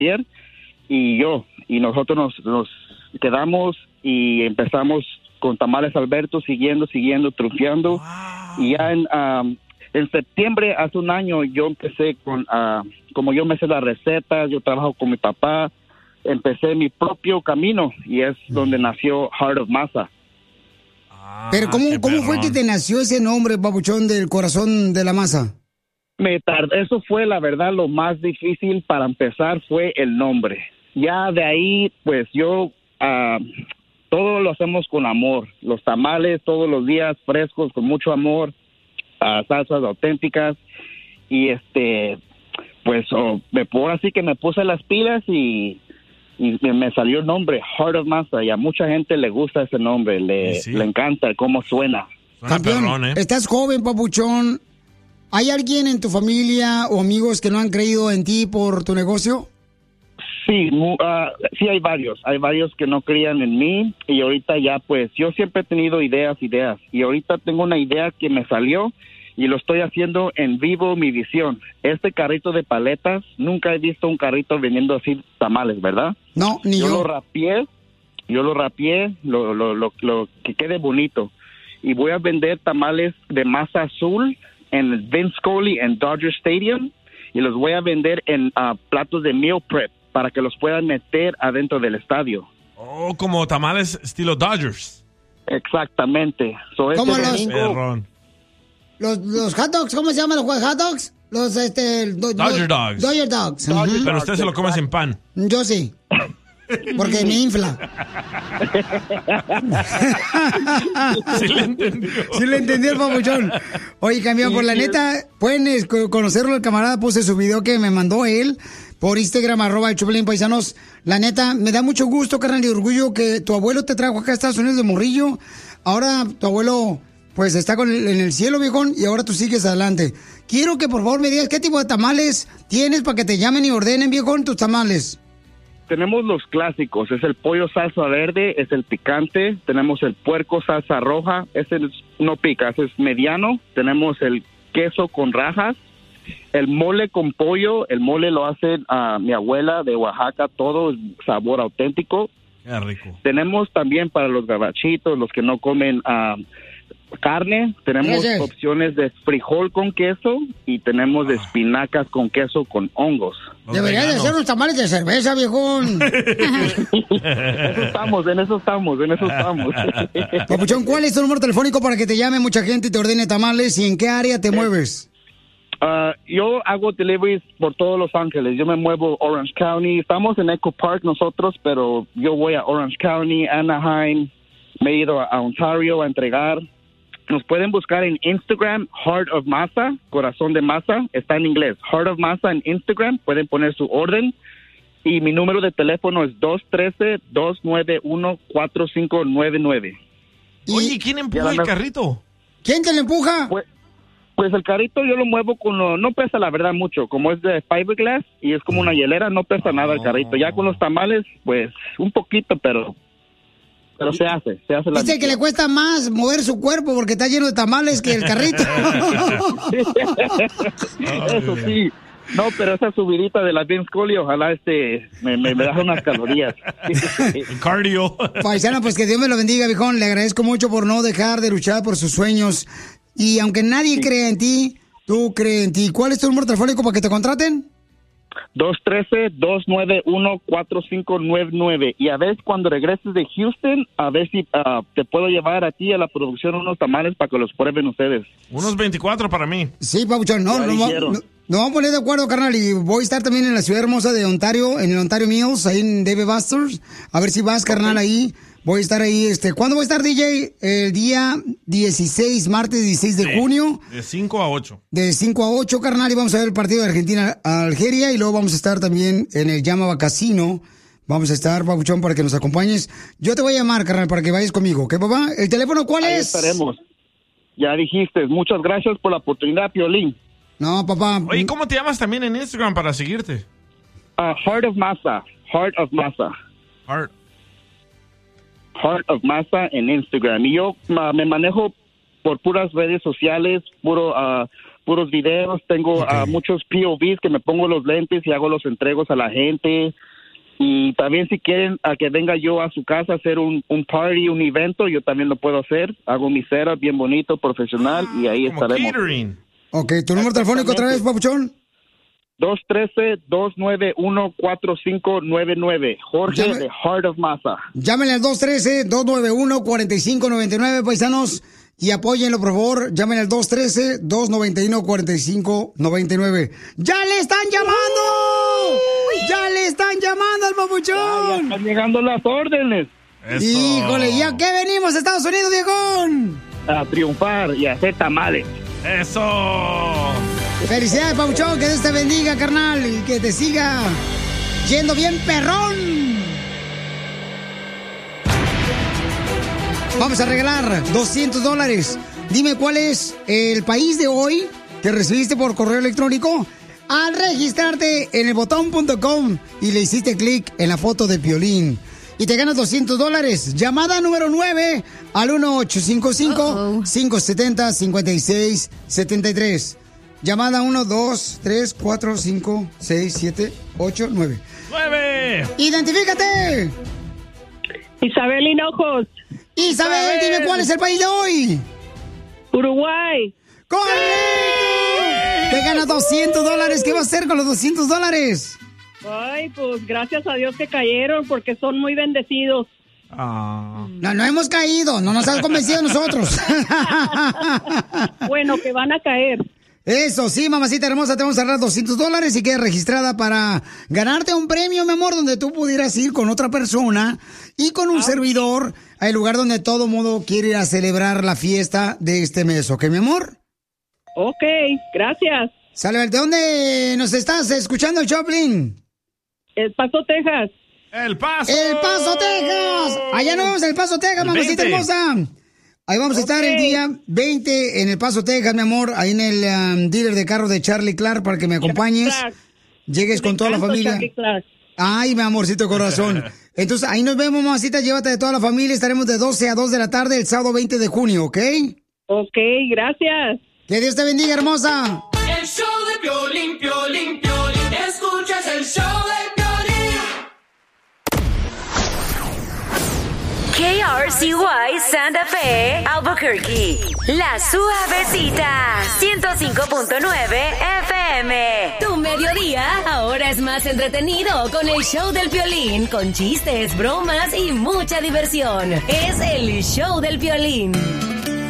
Javier y nosotros nos quedamos y empezamos con Tamales Alberto, siguiendo, triunfando. Wow. Y ya en septiembre, hace un año, yo empecé como yo me sé las recetas, yo trabajo con mi papá, empecé mi propio camino y es donde nació Heart of Masa. Pero ¿cómo fue que te nació ese nombre, Papuchón, del corazón de la masa? Eso fue, la verdad, lo más difícil para empezar fue el nombre. Ya de ahí, pues yo, todo lo hacemos con amor. Los tamales todos los días frescos, con mucho amor, salsas auténticas. Y pues así que me puse las pilas y me salió el nombre, Heart of Masa, y a mucha gente le gusta ese nombre, le encanta cómo suena. Campeón, perrón, estás joven, Papuchón. ¿Hay alguien en tu familia o amigos que no han creído en ti por tu negocio? Sí, sí hay varios que no creían en mí y ahorita ya pues yo siempre he tenido ideas y ahorita tengo una idea que me salió y lo estoy haciendo en vivo, mi visión. Este carrito de paletas, nunca he visto un carrito vendiendo así tamales, ¿verdad? No, ni yo. Yo lo rapié, lo que quede bonito. Y voy a vender tamales de masa azul en el Vince Scully en Dodger Stadium y los voy a vender en platos de meal prep para que los puedan meter adentro del estadio. Oh, como tamales estilo Dodgers. Exactamente. ¿Cómo los hot dogs? ¿Cómo se llaman los hot dogs? Dodger Dogs. Dodger Dogs. Pero usted se lo come sin pan. Yo sí. Porque me infla. Sí le entendió el papuchón. Oye, campeón, por la neta, pueden conocerlo, el camarada, puse su video que me mandó él por Instagram, @el Paisanos. La neta, me da mucho gusto, carnal, y orgullo que tu abuelo te trajo acá a Estados Unidos de morrillo. Ahora tu abuelo, pues, está en el cielo, viejón, y ahora tú sigues adelante. Quiero que, por favor, me digas qué tipo de tamales tienes para que te llamen y ordenen, viejón, tus tamales. Tenemos los clásicos, es el pollo salsa verde, es el picante, tenemos el puerco salsa roja, ese no pica, ese es mediano, tenemos el queso con rajas, el mole con pollo, el mole lo hace mi abuela de Oaxaca, todo es sabor auténtico. Qué rico. Tenemos también para los gabachitos, los que no comen carne, tenemos opciones de frijol con queso y tenemos de espinacas con queso con hongos. Deberías de hacer unos tamales de cerveza, viejón. En eso estamos. Papuchón, ¿cuál es tu número telefónico para que te llame mucha gente y te ordene tamales? ¿Y en qué área te mueves? Yo hago deliveries por todos Los Ángeles. Yo me muevo Orange County. Estamos en Echo Park nosotros, pero yo voy a Orange County, Anaheim. Me he ido a Ontario a entregar. Nos pueden buscar en Instagram, Heart of Masa, corazón de masa, está en inglés, Heart of Masa en Instagram, pueden poner su orden y mi número de teléfono es 213-291-4599. Oye, ¿quién empuja el carrito? ¿Quién te lo empuja? Pues el carrito yo lo muevo no pesa la verdad mucho, como es de fiberglass y es como una hielera, no pesa nada el carrito. Ya con los tamales, pues un poquito, pero se hace la dice que le cuesta más mover su cuerpo porque está lleno de tamales que el carrito. Eso sí. No, pero esa subidita de la Vince Scully, ojalá me da unas calorías. Cardio. Paisano, pues que Dios me lo bendiga, viejón. Le agradezco mucho por no dejar de luchar por sus sueños. Y aunque nadie crea en ti, tú crees en ti. ¿Cuál es tu número telefónico para que te contraten? 213-291-4599. Y a ver cuando regreses de Houston, a ver si te puedo llevar a ti a la producción unos tamales para que los prueben ustedes. Unos 24 para mí. Sí, Papuchón, nos vamos a poner de acuerdo, carnal, y voy a estar también en la ciudad hermosa de Ontario, en el Ontario Mills, ahí en Dave Busters. A ver si vas, carnal, ahí. Voy a estar ahí, ¿cuándo voy a estar, DJ? El día 16, martes 16 de junio. De 5 a 8. De 5 a 8, carnal, y vamos a ver el partido de Argentina a Algeria, y luego vamos a estar también en el Yamaba Casino. Vamos a estar, Papuchón, para que nos acompañes. Yo te voy a llamar, carnal, para que vayas conmigo, ¿ok, papá? ¿El teléfono cuál ahí es? Estaremos. Ya dijiste, muchas gracias por la oportunidad, Piolín. No, papá. Oye, ¿cómo te llamas también en Instagram para seguirte? Heart of Masa. Heart of Masa en Instagram. Y yo me manejo por puras redes sociales, puro puros videos. Tengo muchos POVs que me pongo los lentes y hago los entregos a la gente. Y también si quieren a que venga yo a su casa a hacer un party, un evento, yo también lo puedo hacer. Hago mi setup bien bonito, profesional, y ahí estaremos. Catering. Ok, ¿tu número telefónico otra vez, papuchón? 213-291-4599. Jorge de Heart of Masa. Llámenle al 213-291-4599, paisanos, y apóyenlo, por favor. Llámenle al 213-291-4599. ¡Ya le están llamando! ¡Ya le están llamando al papuchón! Ya están llegando las órdenes. Eso. Híjole, ¿ya qué venimos, Estados Unidos, viejón? A triunfar y a hacer tamales. Eso. Felicidades, papuchón, que Dios te bendiga, carnal, y que te siga yendo bien perrón. Vamos a regalar $200. Dime cuál es el país de hoy que recibiste por correo electrónico al registrarte en elbotón.com y le hiciste clic en la foto de Piolín. Y te ganas $200. Llamada número 9 al 1-855-570-5673. Llamada 1, 2, 3, 4, 5, 6, 7, 8, 9. 9. ¡Identifícate! Isabel Hinojos. Isabel, dime cuál es el país de hoy. Uruguay. ¡Correcto! Te ganas $200. ¿Qué vas a hacer con los $200? Ay, pues gracias a Dios que cayeron porque son muy bendecidos. No hemos caído, no nos has convencido nosotros. Bueno, que van a caer. Eso, sí, mamacita hermosa, te vamos a dar $200 y quedas registrada para ganarte un premio, mi amor, donde tú pudieras ir con otra persona y con un servidor al lugar donde todo mundo quiere ir a celebrar la fiesta de este mes, ¿ok, mi amor? Ok, gracias. Sale, ¿de dónde nos estás escuchando, Choplin? El Paso, Texas. El Paso. ¡El Paso, Texas! Allá nos vemos en El Paso, Texas, mamacita hermosa. Ahí vamos a estar el día 20 en El Paso, Texas, mi amor, ahí en el dealer de carro de Charlie Clark para que me acompañes. Llegues con toda la familia. Ay, mi amorcito corazón. Entonces, ahí nos vemos, mamacita, llévate de toda la familia. Estaremos de 12 a 2 de la tarde el sábado 20 de junio, ¿ok? Ok, gracias. Que Dios te bendiga, hermosa. El show de Piolín, Piolín, Piolín. Escuchas el show de Piolín. KRCY Santa Fe, Albuquerque. La Suavecita, 105.9 FM. Tu mediodía ahora es más entretenido con el show del Piolín, con chistes, bromas y mucha diversión. Es el show del Piolín.